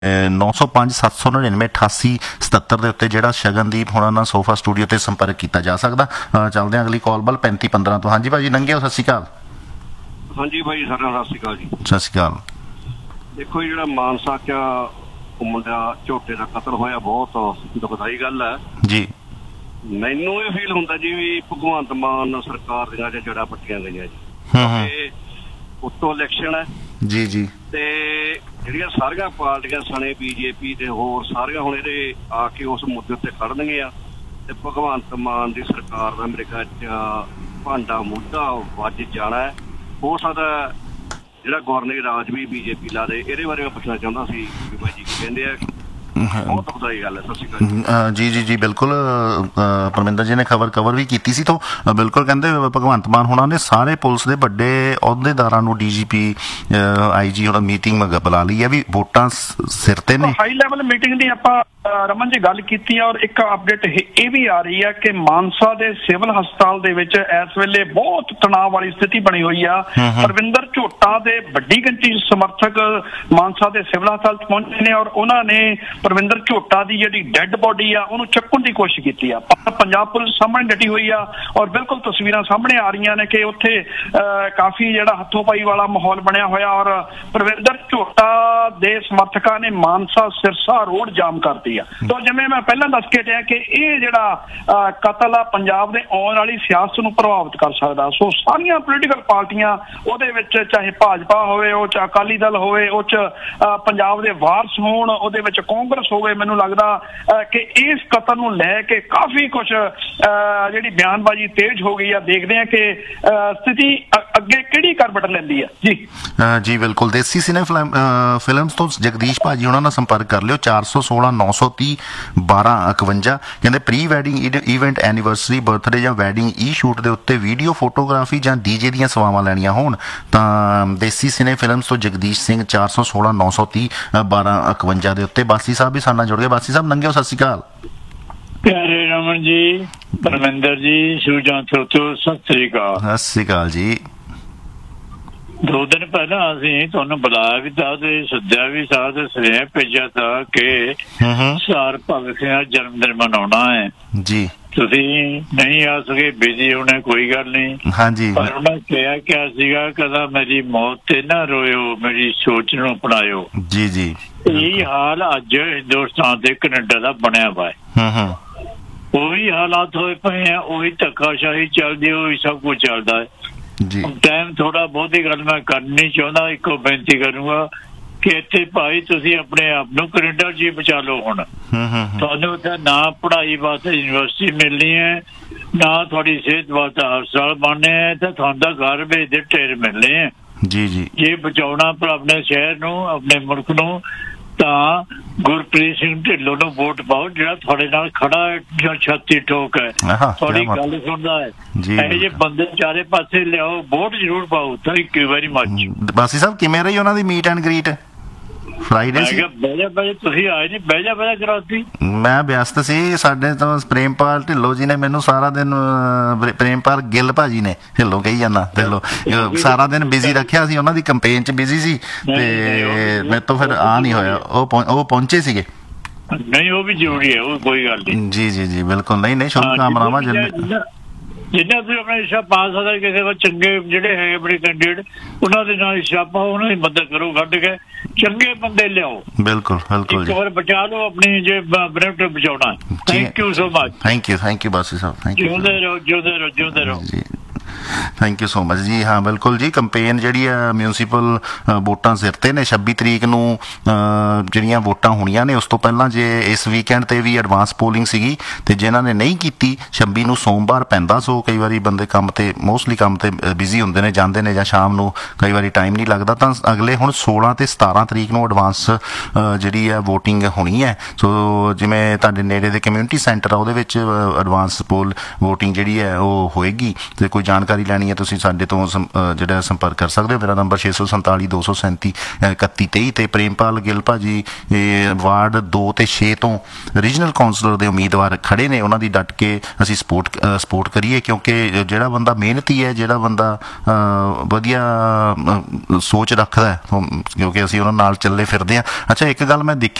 905 799 8877 ਦੇ ਉੱਤੇ ਜਿਹੜਾ ਸ਼ਗਨਦੀਪ ਹੋਣਾ ਨਾਲ ਸੋਫਾ ਸਟੂਡੀਓ ਤੇ ਸੰਪਰਕ ਕੀਤਾ ਜਾ ਸਕਦਾ। ਚੱਲਦੇ ਹਾਂ ਅਗਲੀ ਕਾਲ ਵੱਲ 3515 ਤੋਂ। ਹਾਂਜੀ ਭਾਜੀ ਨੰਗੇ ਹੋ, ਸਤਿ ਸ਼੍ਰੀ ਅਕਾਲ। ਹਾਂਜੀ ਭਾਈ ਸਾਰਿਆਂ ਨੂੰ ਸਤਿ ਸ਼੍ਰੀ ਅਕਾਲ ਜੀ। ਸਤਿ ਸ਼੍ਰੀ ਅਕਾਲ। ਦੇਖੋ ਜਿਹੜਾ ਮਾਨਸਾ ਚ ਮੁੰਡਾ ਝੋਟੇ ਦਾ ਕਤਲ ਹੋਇਆ ਬਹੁਤ ਦੁਖਦਾਈ ਗੱਲ ਹੈ ਜੀ। ਮੈਨੂੰ ਇਹ ਫੀਲ ਹੁੰਦਾ ਜੀ ਵੀ ਭਗਵੰਤ ਮਾਨ ਸਰਕਾਰ ਦੀਆਂ ਜੜ੍ਹਾਂ ਪੱਟੀਆਂ ਗਈਆਂ ਜੀ। ਉੱਤੋਂ ਇਲੈਕਸ਼ਨ ਹੈ ਜੀ ਜੀ, ਤੇ ਜਿਹੜੀਆਂ ਸਾਰੀਆਂ ਪਾਰਟੀਆਂ ਸਣੇ BJP ਤੇ ਹੋਰ ਸਾਰੀਆਂ ਹੁਣ ਇਹਦੇ ਆ ਕੇ ਉਸ ਮੁੱਦੇ ਉੱਤੇ ਖੜਨਗੀਆਂ ਤੇ ਭਗਵੰਤ ਮਾਨ ਦੀ ਸਰਕਾਰ ਦਾ ਅਮਰੀਕਾ ਚ ਭਾਂਡਾ ਮੁੱਦਾ ਵੱਜ ਜਾਣਾ ਹੈ। ਹੋ ਸਕਦਾ ਜਿਹੜਾ ਗਵਰਨਰ ਰਾਜ ਵੀ BJP ਲਾ ਦੇ। ਇਹਦੇ ਬਾਰੇ ਮੈਂ ਪੁੱਛਣਾ ਚਾਹੁੰਦਾ ਸੀ ਵੀ ਭਾਈ ਜੀ ਕੀ ਕਹਿੰਦੇ ਆ। ਬਹੁਤ ਦੁਖਦਾਈ ਗੱਲ ਹੈ। ਸਤਿ ਸ਼੍ਰੀ ਅਕਾਲ ਜੀ ਜੀ ਜੀ ਬਿਲਕੁਲ। ਪਰਮਿੰਦਰ ਜੀ ਨੇ ਖਬਰ ਕਵਰ ਵੀ ਕੀਤੀ ਸੀ। ਤੋਂ ਬਿਲਕੁਲ ਕਹਿੰਦੇ ਭਗਵੰਤ ਮਾਨ ਹੋਣਾ ਨੇ ਸਾਰੇ ਪੁਲਿਸ ਦੇ ਵੱਡੇ ਅਹੁਦੇਦਾਰਾਂ ਨੂੰ DGP IG ਹੁਣ ਮੀਟਿੰਗ ਬੁਲਾ ਲਈ ਹੈ ਵੀ ਵੋਟਾਂ ਸਿਰ ਤੇ ਨੇ। ਹਾਈ ਲੈਵਲ ਮੀਟਿੰਗ ਦੀ ਆਪਾਂ ਰਮਨ ਜੀ ਗੱਲ ਕੀਤੀ ਹੈ। ਔਰ ਇੱਕ ਅਪਡੇਟ ਇਹ ਵੀ ਆ ਰਹੀ ਹੈ ਕਿ ਮਾਨਸਾ ਦੇ ਸਿਵਲ ਹਸਪਤਾਲ ਦੇ ਵਿੱਚ ਇਸ ਵੇਲੇ ਬਹੁਤ ਤਣਾਅ ਵਾਲੀ ਸਥਿਤੀ ਬਣੀ ਹੋਈ ਆ। ਪਰਵਿੰਦਰ ਝੋਟਾ ਦੇ ਵੱਡੀ ਗਿਣਤੀ ਸਮਰਥਕ ਮਾਨਸਾ ਦੇ ਸਿਵਲ ਹਸਪਤਾਲ ਪਹੁੰਚੇ ਨੇ ਔਰ ਉਹਨਾਂ ਨੇ ਪਰਵਿੰਦਰ ਝੋਟਾ ਦੀ ਜਿਹੜੀ ਡੈੱਡ ਬੋਡੀ ਆ ਉਹਨੂੰ ਚੱਕਣ ਦੀ ਕੋਸ਼ਿਸ਼ ਕੀਤੀ ਆ। ਪਰ ਪੰਜਾਬ ਪੁਲਿਸ ਸਾਹਮਣੇ ਡਟੀ ਹੋਈ ਆ ਔਰ ਬਿਲਕੁਲ ਤਸਵੀਰਾਂ ਸਾਹਮਣੇ ਆ ਰਹੀਆਂ ਨੇ ਕਿ ਉੱਥੇ ਕਾਫੀ ਜਿਹੜਾ ਹੱਥੋਂ ਪਾਈ ਵਾਲਾ ਮਾਹੌਲ ਬਣਿਆ ਹੋਇਆ ਔਰ ਪਰਵਿੰਦਰ ਝੋਟਾ ਦੇ ਸਮਰਥਕਾਂ ਨੇ ਮਾਨਸਾ ਸਿਰਸਾ ਰੋਡ ਜਾਮ ਕਰਤੀ ਆ। ਤਾਂ ਜਿਵੇਂ ਮੈਂ ਪਹਿਲਾਂ ਦੱਸ ਕੇ ਹਟਿਆ ਕਿ ਇਹ ਜਿਹੜਾ ਕਤਲ ਆ ਪੰਜਾਬ ਦੇ ਆਉਣ ਵਾਲੀ ਸਿਆਸਤ ਨੂੰ ਪ੍ਰਭਾਵਿਤ ਕਰ ਸਕਦਾ। ਸੋ ਸਾਰੀਆਂ ਪੋਲੀਟੀਕਲ ਪਾਰਟੀਆਂ ਉਹਦੇ ਵਿੱਚ ਚਾਹੇ ਭਾਜਪਾ ਹੋਵੇ, ਉਹ ਚ ਅਕਾਲੀ ਦਲ ਹੋਵੇ, ਉਹ ਚ ਪੰਜਾਬ ਦੇ ਵਾਰਸ ਹੋਣ, ਉਹਦੇ ਵਿੱਚ ਕਾਂਗਰਸ ਹੋਵੇ, ਮੈਨੂੰ ਲੱਗਦਾ ਕਿ ਇਸ ਕਤਲ ਨੂੰ ਲੈ ਕੇ ਕਾਫੀ ਕੁਝ ਜਿਹੜੀ ਬਿਆਨਬਾਜ਼ੀ ਤੇਜ਼ ਹੋ ਗਈ ਆ। ਦੇਖਦੇ ਆ ਕਿ ਸਥਿਤੀ ਅੱਗੇ ਕਿਹੜੀ ਕਰਵਟ ਲੈਂਦੀ ਆ। ਜੀ ਜੀ ਬਿਲਕੁਲ। ਦੇਸੀ ਸਿਨੇ ਫਿਲਮਸ ਤੋਂ ਜਗਦੀਸ਼ ਭਾਜੀ ਉਹਨਾਂ ਨਾਲ ਸੰਪਰਕ ਕਰ ਲਿਓ 416 930 1251। ਕਹਿੰਦੇ pre wedding event anniversary birthday ਜਾਂ ਵੈਡਿੰਗ ਸ਼ੂਟ ਦੇ ਉੱਤੇ ਵੀਡੀਓ ਫੋਟੋਗ੍ਰਾਫੀ ਜਾਂ DJ ਦੀਆਂ ਸੇਵਾਵਾਂ ਲੈਣੀਆਂ ਹੋਣ ਤਾਂ ਦੇਸੀ ਸਿਨੇ ਫਿਲਮਸ ਤੋਂ ਜਗਦੀਸ਼ ਸਿੰਘ 416 930 1251 ਦੇ ਉੱਤੇ। ਬਾਸੀ ਸਾਹਿਬ ਵੀ ਸਾਡੇ ਨਾਲ ਜੁੜ ਗਏ। ਬਾਸੀ ਸਾਹਿਬ ਨੰਗੇ ਹੋ, ਸਤਿ ਸ਼੍ਰੀ ਅਕਾਲ। ਪਿਆਰੇ ਰਮਨ ਜੀ, ਪਰਮਿੰਦਰ ਜੀ, ਸੂਜਾਂ ਸਰੋਤੋ ਸਤਿ ਸ਼੍ਰੀ ਅਕਾਲ। ਸਤਿ ਸ਼੍ਰੀ ਅਕਾਲ ਜੀ। 2 ਦਿਨ ਪਹਿਲਾਂ ਅਸੀਂ ਤੁਹਾਨੂੰ ਬੁਲਾਇਆ ਵੀ ਤਾਂ ਤੇ ਸੱਦਿਆ ਵੀ ਸਾਂ ਤੇ ਸੁਨੇਹਾ ਭੇਜਿਆ ਤਾਂ ਕਿ ਸਰ ਭਗਤ ਸਿੰਘ ਦਾ ਜਨਮ ਦਿਨ ਮਨਾਉਣਾ ਹੈ ਜੀ। ਤੁਸੀਂ ਨਹੀਂ ਆ ਸਕੇ, ਬਿਜੀ ਹੋਣੇ, ਕੋਈ ਗੱਲ ਨਹੀਂ। ਹਾਂਜੀ, ਪਰ ਉਹਨਾਂ ਕਿਹਾ ਸੀਗਾ ਕਹਿੰਦਾ ਮੇਰੀ ਮੌਤ ਤੇ ਨਾ ਰੋਇਓ, ਮੇਰੀ ਸੋਚ ਨੂੰ ਅਪਣਾਇਓ। ਜੀ ਜੀ, ਇਹ ਹਾਲ ਅੱਜ ਹਿੰਦੁਸਤਾਨ ਤੇ ਕੈਨੇਡਾ ਦਾ ਬਣਿਆ ਵਾ। ਉਹੀ ਹਾਲਾਤ ਹੋਏ ਪਏ ਆ, ਉਹੀ ਧੱਕਾਸ਼ਾਹੀ ਚੱਲਦੀ, ਉਹੀ ਸਭ ਕੁਝ ਚੱਲਦਾ ਹੈ। ਟਾਈਮ ਥੋੜਾ ਬਹੁਤੀ ਗੱਲ ਮੈਂ ਕਰਨੀ ਚਾਹੁੰਦਾ। ਇੱਕੋ ਬੇਨਤੀ ਕਰੂੰਗਾ ਕਿ ਇੱਥੇ ਭਾਈ ਤੁਸੀਂ ਆਪਣੇ ਆਪ ਨੂੰ ਕੈਨੇਡਾ ਜੀ ਬਚਾ ਲਓ। ਹੁਣ ਤੁਹਾਨੂੰ ਉੱਥੇ ਨਾ ਪੜ੍ਹਾਈ ਵਾਸਤੇ ਯੂਨੀਵਰਸਿਟੀ ਮਿਲਣੀ ਹੈ, ਨਾ ਤੁਹਾਡੀ ਸਿਹਤ ਵਾਸਤੇ ਹਸਪਤਾਲ ਬਣਨੇ ਹੈ, ਤੇ ਤੁਹਾਨੂੰ ਤਾਂ ਘਰ ਭੇਜਦੇ ਢੇਰ ਮਿਲਣੇ ਹੈ। ਜੀ ਜੀ, ਜੇ ਬਚਾਉਣਾ ਪਰ ਆਪਣੇ ਸ਼ਹਿਰ ਨੂੰ, ਆਪਣੇ ਮੁਲਕ ਨੂੰ, ਤਾਂ ਗੁਰਪ੍ਰੀਤ ਸਿੰਘ ਢਿੱਲੋਂ ਨੂੰ ਵੋਟ ਪਾਓ ਜਿਹੜਾ ਤੁਹਾਡੇ ਨਾਲ ਖੜਾ ਹੈ ਜਾਂ ਛਾਤੀ ਠੋਕ ਹੈ, ਤੁਹਾਡੀ ਗੱਲ ਸੁਣਦਾ ਹੈ। ਇਹ ਜੇ ਬੰਦੇ ਚਾਰੇ ਪਾਸੇ ਲਿਆਓ, ਵੋਟ ਜ਼ਰੂਰ ਪਾਓ। Thank you very much. ਬਾਸੀ ਸਾਹਿਬ ਕਿਵੇਂ ਰਹੀ ਉਹਨਾਂ ਦੀ ਮੀਟ ਐਂਡ ਗ੍ਰੀਟ ਫਰਾਈਡੇ ਸੀ? ਤੁਸੀਂ ਆਏ ਨੀ, ਬਹਿਜਾ ਕਰਾਤੀ। ਮੈਂ ਵਿਅਸਤ ਸੀ। ਸਾਡੇ ਤੋਂ ਪ੍ਰੇਮਪਾਲ ਢਿੱਲੋਂ ਜੀ ਨੇ ਮੈਨੂੰ ਸਾਰਾ ਦਿਨ, ਪ੍ਰੇਮਪਾਲ ਗਿੱਲ ਭਾਜੀ ਨੇ, ਢਿੱਲੋਂ ਕਹੀ ਜਾਂਦਾ, ਢਿੱਲੋਂ ਸਾਰਾ ਦਿਨ ਬਿਜ਼ੀ ਰੱਖਿਆ ਸੀ, ਉਹਨਾਂ ਦੀ ਕੰਪੇਨ ਚ ਬਿਜ਼ੀ ਸੀ ਤੇ ਮੇਰੇ ਤੋਂ ਫਿਰ ਆ ਨਹੀਂ ਹੋਇਆ। ਉਹ ਪਹੁੰਚੇ ਸੀਗੇ। ਨਹੀਂ, ਉਹ ਵੀ ਜ਼ਰੂਰੀ ਹੈ, ਉਹ ਕੋਈ ਗੱਲ ਨਹੀਂ। ਜੀ ਜੀ ਜੀ ਬਿਲਕੁਲ। ਨਹੀਂ ਸ਼ੁਭ ਕਾਮਨਾਵਾਂ। ਜਿੰਨਾ ਤੁਸੀਂ ਆਪਣਾ ਹਿੱਸਾ ਪਾ ਸਕਦਾ, ਕਿਸੇ ਕੋਲ ਚੰਗੇ ਜਿਹੜੇ ਹੈਗੇ ਬੜੇ ਕੈਂਡੀਡੇਟ, ਉਹਨਾਂ ਦੇ ਨਾਲ ਹਿੱਸਾ ਪਾਓ, ਉਹਨਾਂ ਦੀ ਮਦਦ ਕਰੋ, ਕੱਢ ਕੇ ਚੰਗੇ ਬੰਦੇ ਲਿਆਓ। ਬਿਲਕੁਲ ਬਿਲਕੁਲ। ਇੱਕ ਵਾਰ ਬਚਾ ਲਓ ਆਪਣੀ, ਜੇ ਬ੍ਰੈਂਡ ਬਚਾਉਣਾ। Thank you so much. Thank you ਬਾਸੀ ਸਾਹਿਬ। Thank you. ਜਿਉਂਦੇ ਰਹੋ। ਥੈਂਕ ਯੂ ਸੋ ਮਚ ਜੀ। ਹਾਂ ਬਿਲਕੁਲ ਜੀ, ਕੰਪੇਨ ਜਿਹੜੀ ਆ ਮਿਊਨਸੀਪਲ ਵੋਟਾਂ ਸਿਰ ਤੇ ਨੇ। 26 ਤਰੀਕ ਨੂੰ ਜਿਹੜੀਆਂ ਵੋਟਾਂ ਹੋਣੀਆਂ ਨੇ, ਉਸ ਤੋਂ ਪਹਿਲਾਂ ਜੇ ਇਸ ਵੀਕਐਂਡ ਤੇ ਵੀ ਐਡਵਾਂਸ ਪੋਲਿੰਗ ਸੀਗੀ ਤੇ ਜਿਨ੍ਹਾਂ ਨੇ ਨਹੀਂ ਕੀਤੀ 26 ਨੂੰ ਸੋਮਵਾਰ ਪੈਂਦਾ। ਸੋ ਕਈ ਵਾਰੀ ਬੰਦੇ ਕੰਮ ਤੇ, ਮੋਸਟਲੀ ਕੰਮ ਤੇ ਬਿਜ਼ੀ ਹੁੰਦੇ ਨੇ, ਜਾਂਦੇ ਨੇ, ਜਾਂ ਸ਼ਾਮ ਨੂੰ ਕਈ ਵਾਰੀ ਟਾਈਮ ਨਹੀਂ ਲੱਗਦਾ। ਤਾਂ ਅਗਲੇ ਹੁਣ 16 ਤੇ 17 ਤਰੀਕ ਨੂੰ ਐਡਵਾਂਸ ਜਿਹੜੀ ਹੈ ਵੋਟਿੰਗ ਹੋਣੀ ਹੈ। ਸੋ ਜਿਵੇਂ ਤੁਹਾਡੇ ਨੇੜੇ ਦੇ ਕਮਿਊਨਿਟੀ ਸੈਂਟਰ ਆ, ਉਹਦੇ ਵਿੱਚ ਐਡਵਾਂਸ ਪੋਲ ਵੋਟਿੰਗ ਜਿਹੜੀ ਹੈ ਉਹ ਹੋਏਗੀ। ਤੇ ਕੋਈ ਜਾਣਕਾਰੀ ਜਾਣਕਾਰੀ ਲੈਣੀ ਹੈ ਤੁਸੀਂ ਸਾਡੇ ਤੋਂ ਜਿਹੜਾ ਸੰਪਰਕ ਕਰ ਸਕਦੇ ਹੋ। ਮੇਰਾ ਨੰਬਰ 647 237 3123 ਤੇ ਪ੍ਰੇਮਪਾਲ ਗਿੱਲ ਭਾਜੀ ਵਾਰਡ 2 ਤੇ 6 ਤੋਂ ਰੀਜਨਲ ਕਾਉਂਸਲਰ ਦੇ ਉਮੀਦਵਾਰ ਖੜੇ ਨੇ, ਉਹਨਾਂ ਦੀ ਡਟ ਕੇ ਅਸੀਂ ਸਪੋਰਟ ਕਰੀਏ, ਕਿਉਂਕਿ ਜਿਹੜਾ ਬੰਦਾ ਮਿਹਨਤੀ ਹੈ, ਜਿਹੜਾ ਬੰਦਾ ਵਧੀਆ ਸੋਚ ਰੱਖਦਾ, ਕਿਉਂਕਿ ਅਸੀਂ ਉਹਨਾਂ ਨਾਲ ਚੱਲੇ ਫਿਰਦੇ ਹਾਂ। ਅੱਛਾ, ਇੱਕ ਗੱਲ ਮੈਂ ਦੇਖੀ